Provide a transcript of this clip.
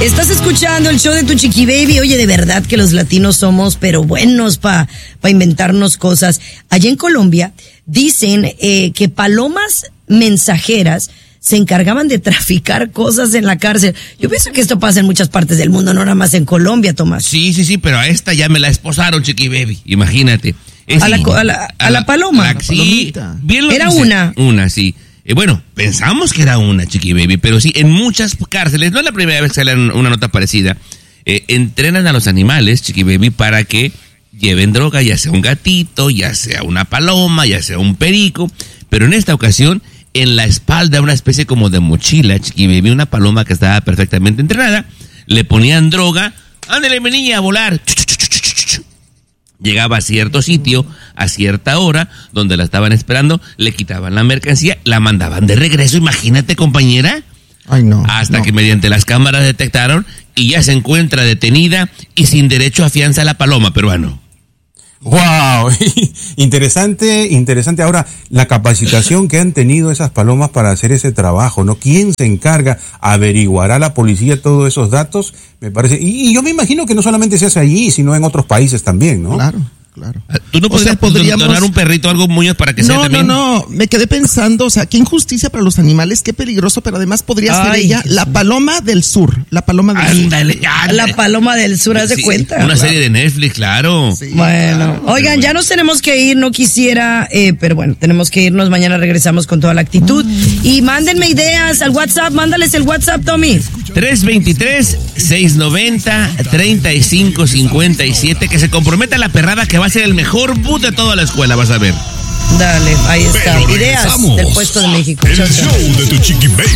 Estás escuchando el show de tu Chiqui Baby. Oye, de verdad que los latinos somos, pero buenos para inventarnos cosas. Allá en Colombia dicen que palomas mensajeras se encargaban de traficar cosas en la cárcel. Yo pienso que esto pasa en muchas partes del mundo, no nada más en Colombia, Tomás. Sí, pero a esta ya me la esposaron, Chiqui Baby. Imagínate. A la paloma. Sí, bien lo era dice. Una, sí. Bueno, pensamos que era una, Chiqui Baby, pero sí, en muchas cárceles, no es la primera vez que sale una nota parecida, entrenan a los animales, Chiqui Baby, para que lleven droga, ya sea un gatito, ya sea una paloma, ya sea un perico, pero en esta ocasión, en la espalda, una especie como de mochila, Chiqui Baby, una paloma que estaba perfectamente entrenada, le ponían droga, ándale mi niña a volar, llegaba a cierto sitio, a cierta hora, donde la estaban esperando, le quitaban la mercancía, la mandaban de regreso, imagínate, compañera. Ay, no. Hasta que mediante las cámaras detectaron y ya se encuentra detenida y sin derecho a fianza la paloma peruano. Wow, interesante. Ahora, la capacitación que han tenido esas palomas para hacer ese trabajo, ¿no? ¿Quién se encarga? ¿Averiguará la policía todos esos datos? Me parece, y yo me imagino que no solamente se hace allí, sino en otros países también, ¿no? Claro. ¿Tú no podrías donar un perrito o algo, Muñoz, para que sea también? No, me quedé pensando, o sea, qué injusticia para los animales, qué peligroso, pero además podría ser ella, la paloma del sur, la paloma del Ándale. La paloma del sur, haz de cuenta. Una serie de Netflix, claro. Sí, bueno, claro, oigan, ya nos tenemos que ir, no quisiera, pero bueno, tenemos que irnos, mañana regresamos con toda la actitud. Y mándenme ideas al WhatsApp, mándales el WhatsApp, Tommy. 323-690-3557, que se comprometa la perrada que va a ser el mejor boot de toda la escuela, vas a ver. Dale, ahí está. Ideas del puesto de México. El show de tu Chiqui Baby.